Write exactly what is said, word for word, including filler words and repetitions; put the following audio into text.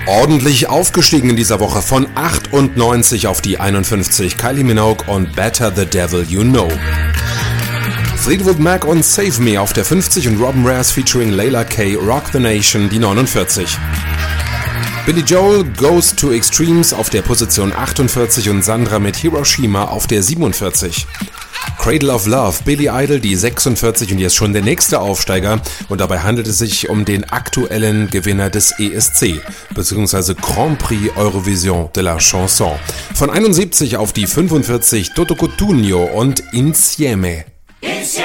Ordentlich aufgestiegen in dieser Woche von achtundneunzig auf die einundfünfzig. Kylie Minogue und Better the Devil You Know. Fleetwood Mac und Save Me auf der fünfzig und Robin Rares featuring Layla K. Rock the Nation die neunundvierzig. Billy Joel Goes to Extremes auf der Position achtundvierzig und Sandra mit Hiroshima auf der siebenundvierzig. Cradle of Love, Billy Idol die sechsundvierzig und jetzt schon der nächste Aufsteiger und dabei handelt es sich um den aktuellen Gewinner des E S C bzw. Grand Prix Eurovision de la Chanson. Von einundsiebzig auf die fünfundvierzig Toto Cutugno und Insieme. Insieme.